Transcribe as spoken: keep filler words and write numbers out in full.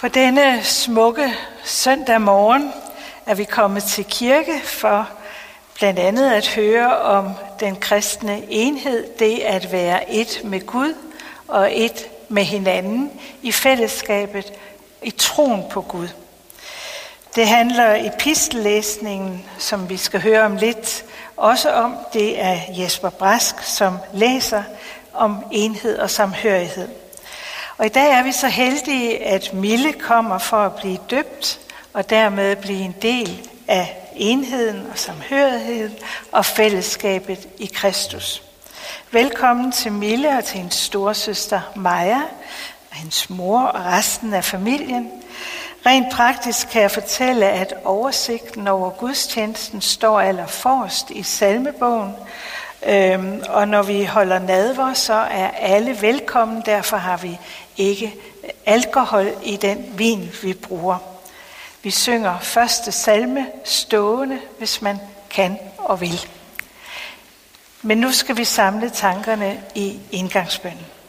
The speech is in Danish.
På denne smukke søndag morgen er vi kommet til kirke for blandt andet at høre om den kristne enhed, det at være et med Gud og et med hinanden i fællesskabet, i troen på Gud. Det handler epistellæsningen, som vi skal høre om lidt, også om. Det er Jesper Brask, som læser om enhed og samhørighed. Og i dag er vi så heldige, at Mille kommer for at blive døbt, og dermed blive en del af enheden og samhørigheden og fællesskabet i Kristus. Velkommen til Mille og til hendes storesøster Maja, og hendes mor og resten af familien. Rent praktisk kan jeg fortælle, at oversigten over gudstjenesten står allerforrest i salmebogen. Øhm, og når vi holder nadver, så er alle velkommen. Derfor har vi ikke alkohol i den vin, vi bruger. Vi synger første salme stående, hvis man kan og vil. Men nu skal vi samle tankerne i indgangsbønnen.